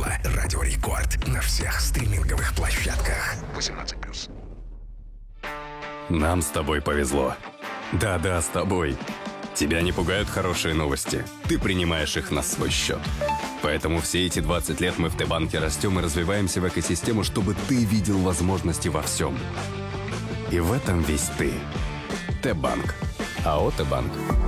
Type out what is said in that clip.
канала «Радио Рекорд» на всех стриминговых площадках. 18+. Нам с тобой повезло. Да-да, с тобой. Тебя не пугают хорошие новости. Ты принимаешь их на свой счет. Поэтому все эти 20 лет мы в Т-банке растем и развиваемся в экосистему, чтобы ты видел возможности во всем. И в этом весь ты. Т-банк. АО Т-банк.